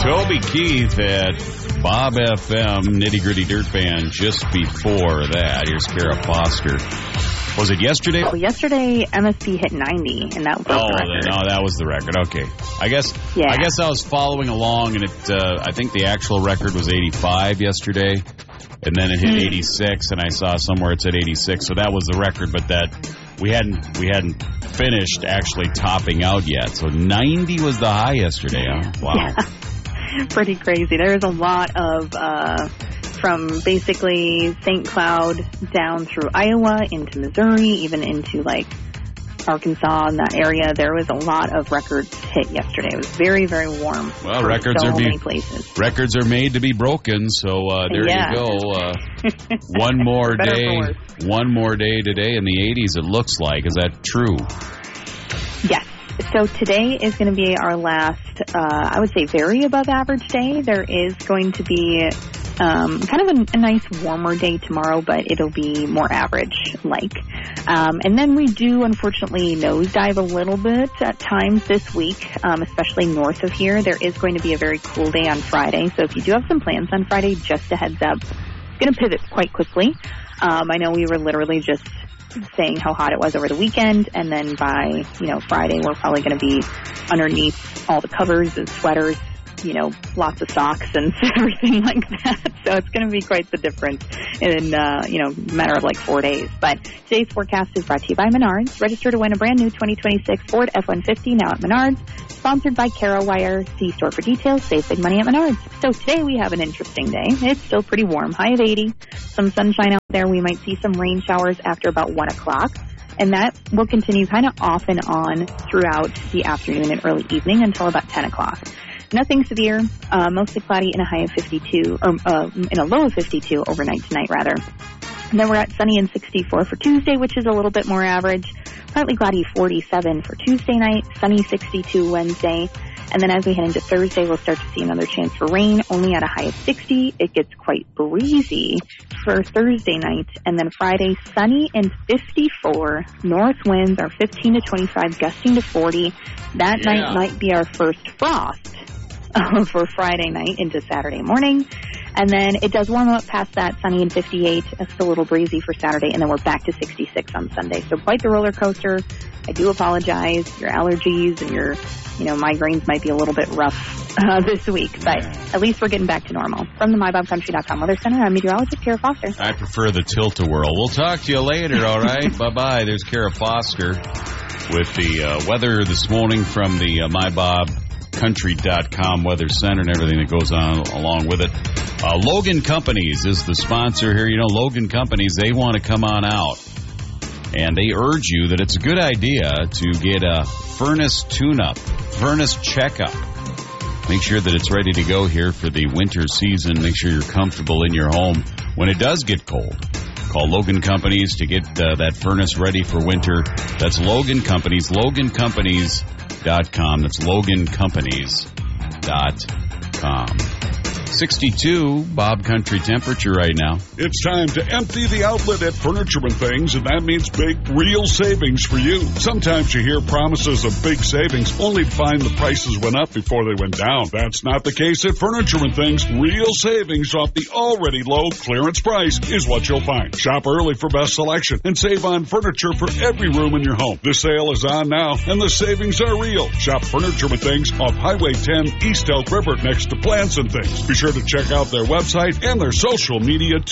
Toby Keith at Bob FM, Nitty Gritty Dirt Band. Just before that, here's Kara Foster. Was it yesterday? Well, yesterday, MSP hit 90, and that was the record. No, that was the record. Okay. I guess I was following along, and I think the actual record was 85 yesterday, and then it hit 86, and I saw somewhere it said 86, so that was the record, but that we hadn't finished actually topping out yet. So 90 was the high yesterday, huh? Wow. Yeah. Pretty crazy. There was a lot of from basically St. Cloud down through Iowa into Missouri, even into like Arkansas and that area. There was a lot of records hit yesterday. It was very, very warm. Well, records many places. Records are made to be broken, so there you go. One more day today in the 80s, it looks like. Is that true? Yes. So today is going to be our last, I would say, very above average day. There is going to be kind of a nice warmer day tomorrow, but it'll be more average-like. And then we do, unfortunately, nosedive a little bit at times this week, especially north of here. There is going to be a very cool day on Friday. So if you do have some plans on Friday, just a heads up. It's going to pivot quite quickly. I know we were literally just saying how hot it was over the weekend, and then by, Friday, we're probably going to be underneath all the covers and sweaters, lots of socks and everything like that. So it's going to be quite the difference in, a matter of like 4 days. But today's forecast is brought to you by Menards. Register to win a brand new 2026 Ford F-150 now at Menards. Sponsored by CaraWire. See store for details. Save big money at Menards. So today we have an interesting day. It's still pretty warm. High of 80. Some sunshine out there. We might see some rain showers after about 1 o'clock. And that will continue kind of off and on throughout the afternoon and early evening until about 10 o'clock. Nothing severe, mostly cloudy in a high of 52, or in a low of 52 overnight tonight, rather. And then we're at sunny and 64 for Tuesday, which is a little bit more average. Partly cloudy 47 for Tuesday night, sunny 62 Wednesday. And then as we head into Thursday, we'll start to see another chance for rain, only at a high of 60. It gets quite breezy for Thursday night. And then Friday, sunny and 54. North winds are 15 to 25, gusting to 40. That night might be our first frost for Friday night into Saturday morning. And then it does warm up past that, sunny and 58. It's still a little breezy for Saturday, and then we're back to 66 on Sunday. So quite the roller coaster. I do apologize. Your allergies and your, migraines might be a little bit rough this week, but at least we're getting back to normal. From the MyBobCountry.com Weather Center, I'm meteorologist Kara Foster. I prefer the tilt-a-whirl. We'll talk to you later, all right? Bye-bye. There's Kara Foster with the weather this morning from the MyBobCountry.com Weather Center and everything that goes on along with it. Logan Companies is the sponsor here. Logan Companies, they want to come on out. And they urge you that it's a good idea to get a furnace tune-up, furnace checkup. Make sure that it's ready to go here for the winter season. Make sure you're comfortable in your home when it does get cold. Call Logan Companies to get that furnace ready for winter. That's Logan Companies, LoganCompanies.com. That's LoganCompanies.com. 62 Bob Country temperature right now. It's time to empty the outlet at Furniture and Things, and that means big, real savings for you. Sometimes you hear promises of big savings only to find the prices went up before they went down. That's not the case at Furniture and Things. Real savings off the already low clearance price is what you'll find. Shop early for best selection and save on furniture for every room in your home. This sale is on now, and the savings are real. Shop Furniture and Things off Highway 10 East Elk River next to Plants and Things. Be sure to check out their website and their social media, too.